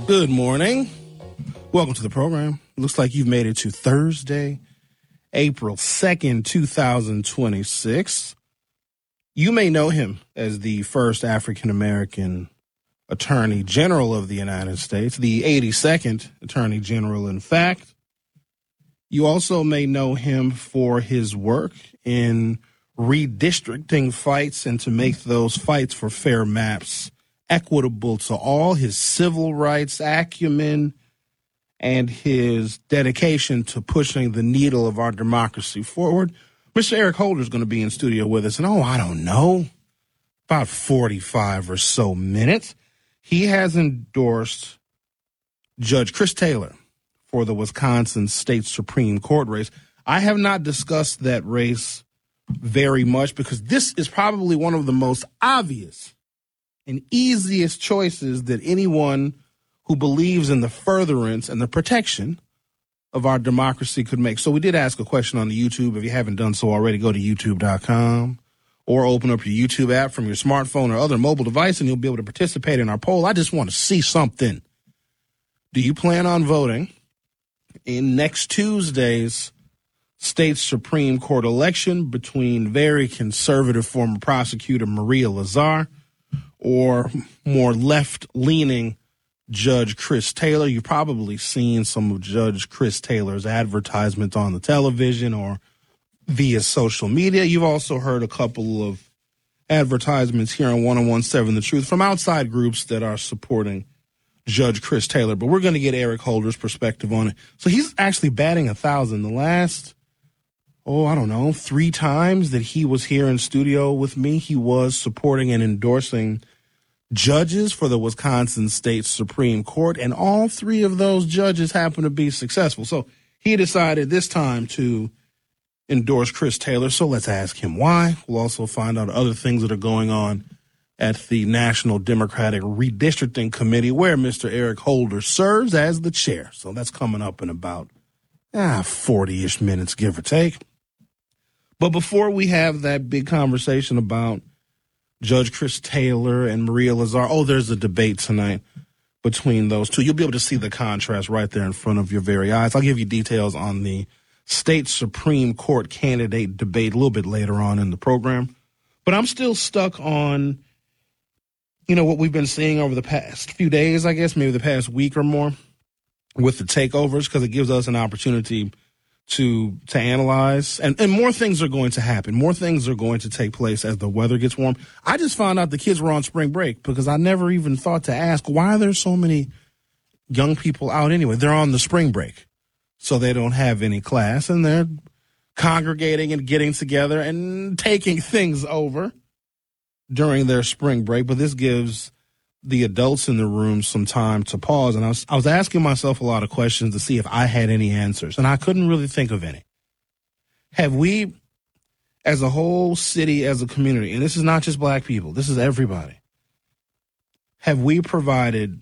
Good morning. Welcome to the program. Looks like you've made it to Thursday, April 2nd, 2026. You may know him as the first African-American Attorney General of the United States, the 82nd Attorney General, in fact. You also may know him for his work in redistricting fights and to make those fights for fair maps equitable to all, his civil rights acumen, and his dedication to pushing the needle of our democracy forward. Mr. Eric Holder is going to be in studio with us in, I don't know, about 45 or so minutes. He has endorsed Judge Chris Taylor for the Wisconsin State Supreme Court race. I have not discussed that race very much because this is probably one of the most obvious and easiest choices that anyone who believes in the furtherance and the protection of our democracy could make. So we did ask a question on the YouTube. If you haven't done so already, go to youtube.com or open up your YouTube app from your smartphone or other mobile device, and you'll be able to participate in our poll. I just want to see something. Do you plan on voting in next Tuesday's state Supreme Court election between very conservative former prosecutor Maria Lazar or more left-leaning Judge Chris Taylor? You've probably seen some of Judge Chris Taylor's advertisements on the television or via social media. You've also heard a couple of advertisements here on 101.7 The Truth from outside groups that are supporting Judge Chris Taylor. But we're going to get Eric Holder's perspective on it. So he's actually batting 1,000. The last, 3 times that he was here in studio with me, he was supporting and endorsing judges for the Wisconsin State Supreme Court, and all 3 of those judges happen to be successful. So he decided this time to endorse Chris Taylor. So let's ask him why. We'll also find out other things that are going on at the National Democratic Redistricting Committee, where Mr. Eric Holder serves as the chair. So that's coming up in about 40-ish minutes, give or take. But before we have that big conversation about Judge Chris Taylor and Maria Lazar, there's a debate tonight between those two. You'll be able to see the contrast right there in front of your very eyes. I'll give you details on the state Supreme Court candidate debate a little bit later on in the program. But I'm still stuck on, what we've been seeing over the past few days, I guess, maybe the past week or more with the takeovers, because it gives us an opportunity to analyze, and more things are going to happen. More things are going to take place as the weather gets warm. I just found out the kids were on spring break because I never even thought to ask why there's so many young people out anyway. They're on the spring break, so they don't have any class, and they're congregating and getting together and taking things over during their spring break. But this gives the adults in the room some time to pause. And I was asking myself a lot of questions to see if I had any answers, and I couldn't really think of any. Have we, as a whole city, as a community, and this is not just black people, this is everybody, have we provided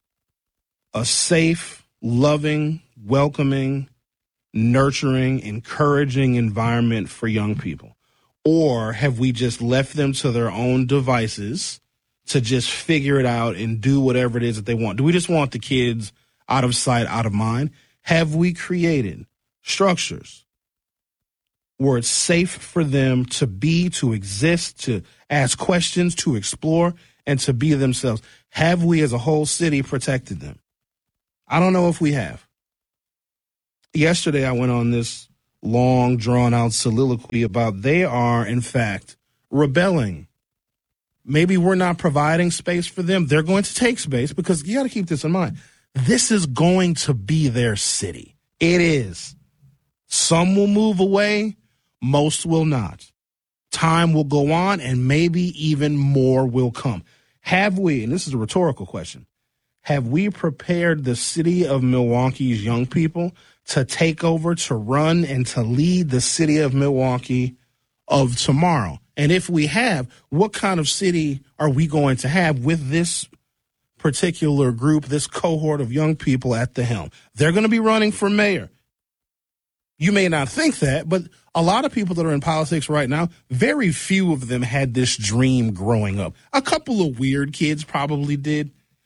a safe, loving, welcoming, nurturing, encouraging environment for young people? Or have we just left them to their own devices to just figure it out and do whatever it is that they want? Do we just want the kids out of sight, out of mind? Have we created structures where it's safe for them to be, to exist, to ask questions, to explore, and to be themselves? Have we as a whole city protected them? I don't know if we have. Yesterday I went on this long, drawn-out soliloquy about they are, in fact, rebelling. Maybe we're not providing space for them. They're going to take space, because you got to keep this in mind. This is going to be their city. It is. Some will move away. Most will not. Time will go on, and maybe even more will come. Have we, and this is a rhetorical question, have we prepared the city of Milwaukee's young people to take over, to run, and to lead the city of Milwaukee of tomorrow? And if we have, what kind of city are we going to have with this particular group, this cohort of young people at the helm? They're going to be running for mayor. You may not think that, but a lot of people that are in politics right now, very few of them had this dream growing up. A couple of weird kids probably did.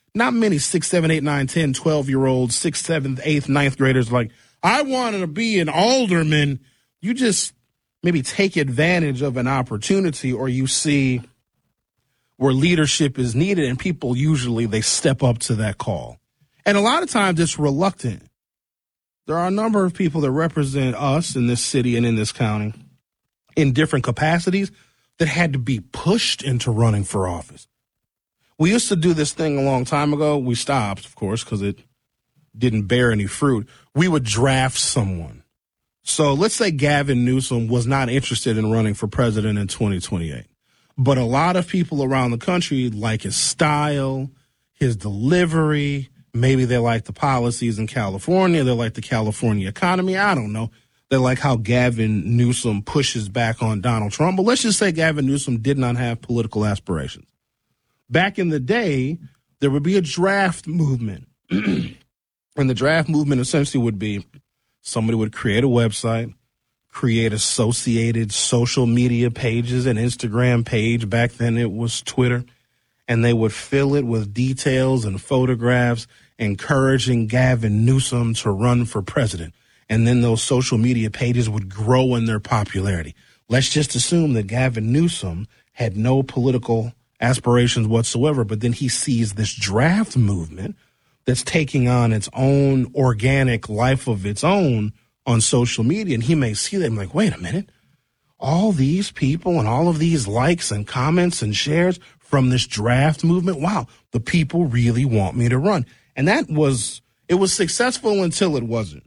not many 6, 7, 8, 9, 10, 12-year-olds, 6th, 7th, 8th, 9th graders like, I wanted to be an alderman. You just maybe take advantage of an opportunity, or you see where leadership is needed, and people usually they step up to that call. And a lot of times it's reluctant. There are a number of people that represent us in this city and in this county in different capacities that had to be pushed into running for office. We used to do this thing a long time ago. We stopped, of course, because it didn't bear any fruit. We would draft someone. So let's say Gavin Newsom was not interested in running for president in 2028. But a lot of people around the country like his style, his delivery. Maybe they like the policies in California. They like the California economy. I don't know. They like how Gavin Newsom pushes back on Donald Trump. But let's just say Gavin Newsom did not have political aspirations. Back in the day, there would be a draft movement. And the draft movement essentially would be somebody would create a website, create associated social media pages, an Instagram page. Back then it was Twitter. And they would fill it with details and photographs encouraging Gavin Newsom to run for president. And then those social media pages would grow in their popularity. Let's just assume that Gavin Newsom had no political aspirations whatsoever, but then he sees this draft movement that's taking on its own organic life of its own on social media. And he may see that and be like, wait a minute, all these people and all of these likes and comments and shares from this draft movement. Wow, the people really want me to run. And it was successful until it wasn't.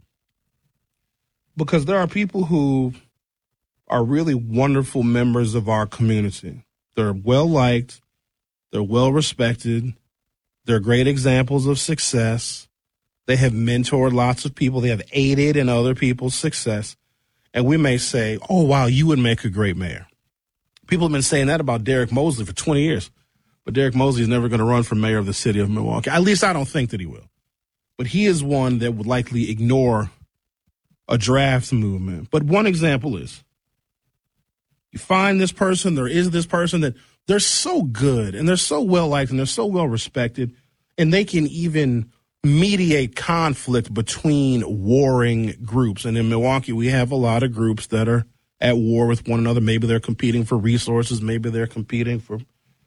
Because there are people who are really wonderful members of our community. They're well liked. They're well respected. They're great examples of success. They have mentored lots of people. They have aided in other people's success. And we may say, oh, wow, you would make a great mayor. People have been saying that about Derek Mosley for 20 years. But Derek Mosley is never going to run for mayor of the city of Milwaukee. At least I don't think that he will. But he is one that would likely ignore a draft movement. But one example is you find this person, there is this person that they're so good and they're so well liked and they're so well respected, and they can even mediate conflict between warring groups. And in Milwaukee, we have a lot of groups that are at war with one another. Maybe they're competing for resources. Maybe they're competing for,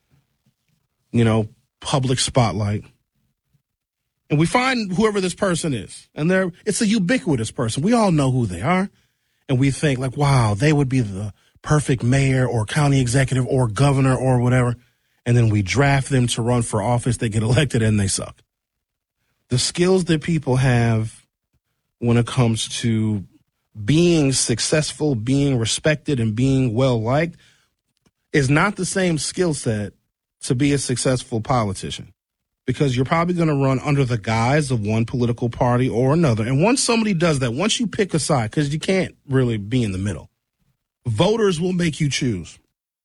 public spotlight. And we find whoever this person is, and it's a ubiquitous person. We all know who they are. And we think like, wow, they would be the perfect mayor or county executive or governor or whatever. And then we draft them to run for office. They get elected and they suck. The skills that people have when it comes to being successful, being respected, and being well liked is not the same skill set to be a successful politician, because you're probably going to run under the guise of one political party or another. And once somebody does that, once you pick a side, because you can't really be in the middle, voters will make you choose.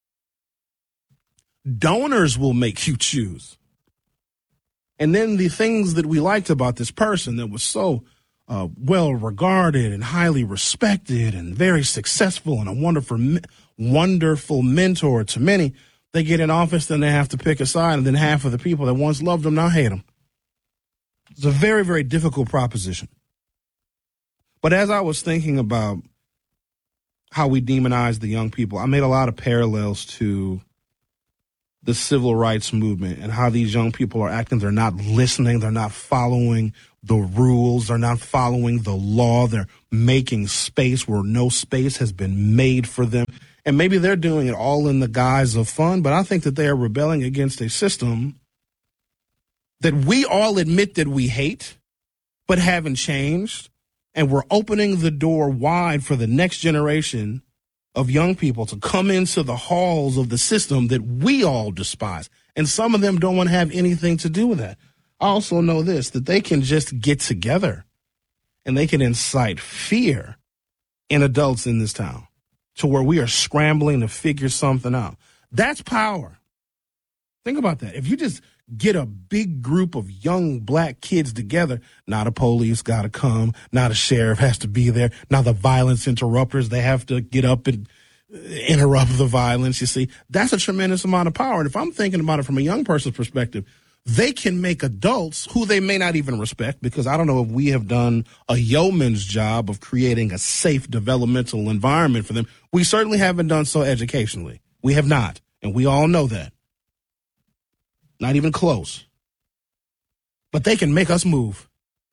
Donors will make you choose. And then the things that we liked about this person that was so well regarded and highly respected and very successful and a wonderful mentor to many, they get in office, then they have to pick a side, and then half of the people that once loved them now hate them. It's a very, very difficult proposition. But as I was thinking about how we demonize the young people, I made a lot of parallels to the civil rights movement and how these young people are acting. They're not listening. They're not following the rules. They're not following the law. They're making space where no space has been made for them. And maybe they're doing it all in the guise of fun, but I think that they are rebelling against a system that we all admit that we hate, but haven't changed. And we're opening the door wide for the next generation of young people to come into the halls of the system that we all despise. And some of them don't want to have anything to do with that. I also know this, that they can just get together and they can incite fear in adults in this town to where we are scrambling to figure something out. That's power. Think about that. If you just get a big group of young black kids together, now the police got to come, now the sheriff has to be there, now the violence interrupters, they have to get up and interrupt the violence, you see. That's a tremendous amount of power. And if I'm thinking about it from a young person's perspective, they can make adults who they may not even respect, because I don't know if we have done a yeoman's job of creating a safe developmental environment for them. We certainly haven't done so educationally. We have not, and we all know that. Not even close. But they can make us move.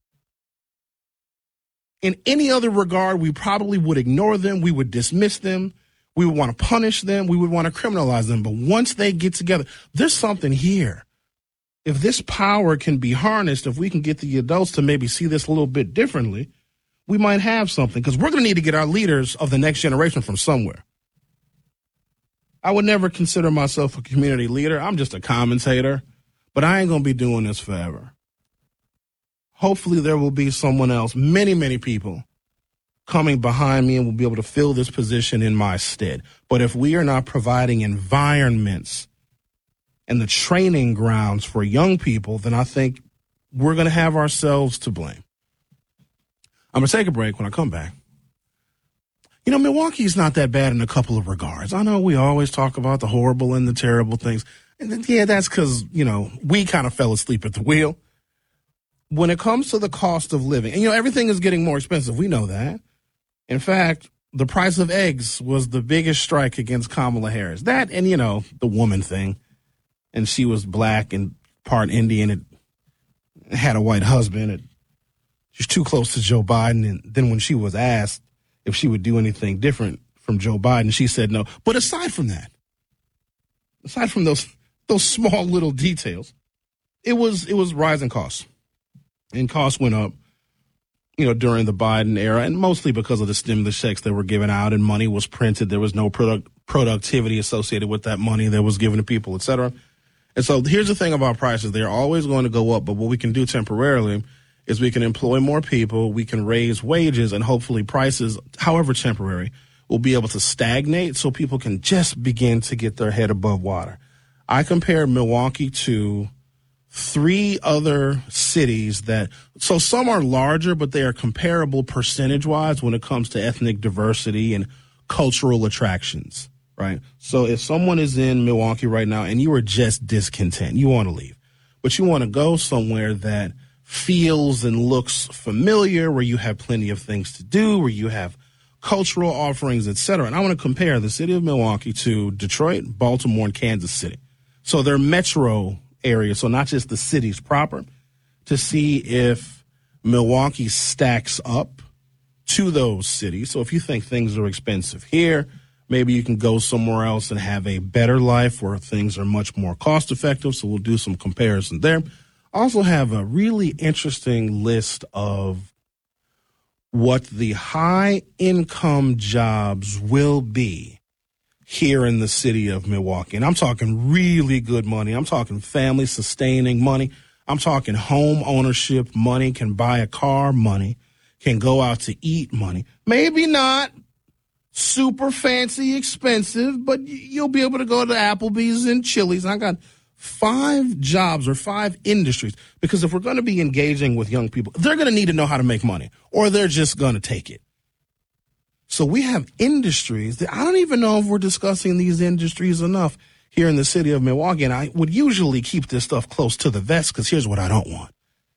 In any other regard, we probably would ignore them. We would dismiss them. We would want to punish them. We would want to criminalize them. But once they get together, there's something here. If this power can be harnessed, if we can get the adults to maybe see this a little bit differently, we might have something, because we're going to need to get our leaders of the next generation from somewhere. I would never consider myself a community leader. I'm just a commentator, but I ain't going to be doing this forever. Hopefully there will be someone else, many, many people coming behind me and will be able to fill this position in my stead. But if we are not providing environments and the training grounds for young people, then I think we're going to have ourselves to blame. I'm going to take a break. When I come back, you know, Milwaukee's not that bad in a couple of regards. I know we always talk about the horrible and the terrible things. And yeah, that's because, you know, we kind of fell asleep at the wheel. When it comes to the cost of living, and, you know, everything is getting more expensive. We know that. In fact, the price of eggs was the biggest strike against Kamala Harris. That and, you know, the woman thing. And she was black and part Indian. It had a white husband. She's too close to Joe Biden. And then when she was asked if she would do anything different from Joe Biden, she said no. But aside from that, aside from those small little details, it was rising costs. And costs went up, you know, during the Biden era, and mostly because of the stimulus checks that were given out and money was printed. There was no productivity associated with that money that was given to people, et cetera. And so here's the thing about prices. They're always going to go up, but what we can do temporarily is we can employ more people, we can raise wages, and hopefully prices, however temporary, will be able to stagnate so people can just begin to get their head above water. I compare Milwaukee to 3 other cities so some are larger, but they are comparable percentage-wise when it comes to ethnic diversity and cultural attractions, right? So if someone is in Milwaukee right now and you are just discontent, you want to leave, but you want to go somewhere that feels and looks familiar, where you have plenty of things to do, where you have cultural offerings, et cetera. And I want to compare the city of Milwaukee to Detroit, Baltimore, and Kansas City. So they're metro area, so not just the cities proper, to see if Milwaukee stacks up to those cities. So if you think things are expensive here, maybe you can go somewhere else and have a better life where things are much more cost effective. So we'll do some comparison there. I also have a really interesting list of what the high income jobs will be here in the city of Milwaukee. And I'm talking really good money. I'm talking family sustaining money. I'm talking home ownership money, can buy a car money, can go out to eat money. Maybe not super fancy expensive, but you'll be able to go to Applebee's and Chili's. I got 5 jobs or 5 industries, because if we're going to be engaging with young people, they're going to need to know how to make money, or they're just going to take it. So we have industries that I don't even know if we're discussing these industries enough here in the city of Milwaukee. And I would usually keep this stuff close to the vest, because here's what I don't want.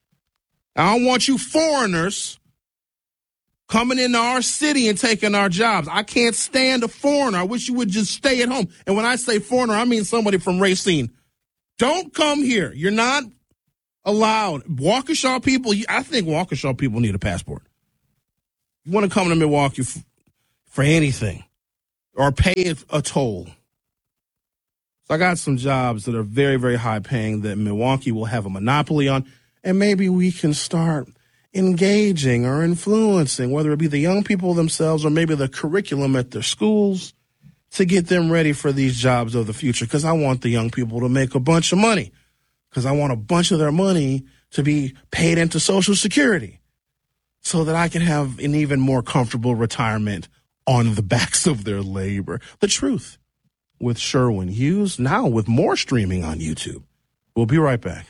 I don't want you foreigners coming into our city and taking our jobs. I can't stand a foreigner. I wish you would just stay at home. And when I say foreigner, I mean somebody from Racine. Don't come here. You're not allowed. Waukesha people, I think Waukesha people need a passport. You want to come to Milwaukee for anything, or pay a toll. So I got some jobs that are very, very high paying that Milwaukee will have a monopoly on, and maybe we can start engaging or influencing, whether it be the young people themselves or maybe the curriculum at their schools, to get them ready for these jobs of the future. Because I want the young people to make a bunch of money, because I want a bunch of their money to be paid into Social Security, so that I can have an even more comfortable retirement on the backs of their labor. The Truth with Sherwin Hughes, now with more streaming on YouTube. We'll be right back.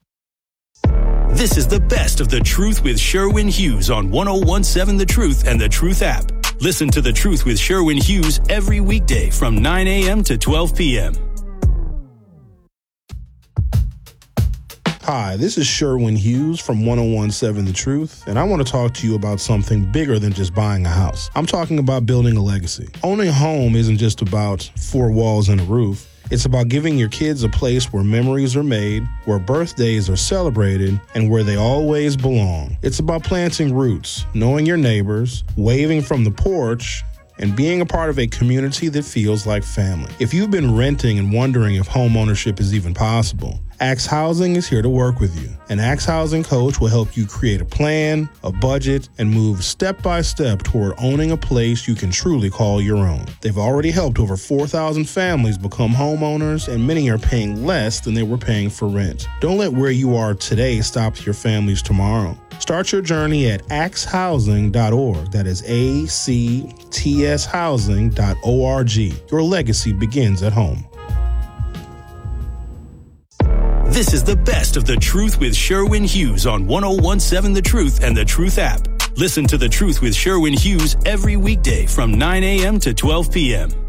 This is the best of The Truth with Sherwin Hughes on 101.7 The Truth and The Truth app. Listen to The Truth with Sherwin Hughes every weekday from 9 a.m. to 12 p.m. Hi, this is Sherwin Hughes from 1017 The Truth, and I want to talk to you about something bigger than just buying a house. I'm talking about building a legacy. Owning a home isn't just about four walls and a roof. It's about giving your kids a place where memories are made, where birthdays are celebrated, and where they always belong. It's about planting roots, knowing your neighbors, waving from the porch, and being a part of a community that feels like family. If you've been renting and wondering if home ownership is even possible, Axe Housing is here to work with you. An Axe Housing coach will help you create a plan, a budget, and move step by step toward owning a place you can truly call your own. They've already helped over 4,000 families become homeowners, and many are paying less than they were paying for rent. Don't let where you are today stop your families tomorrow. Start your journey at axehousing.org. That is ACTS housing.org. Your legacy begins at home. This is the best of The Truth with Sherwin Hughes on 1017 The Truth and The Truth app. Listen to The Truth with Sherwin Hughes every weekday from 9 a.m. to 12 p.m.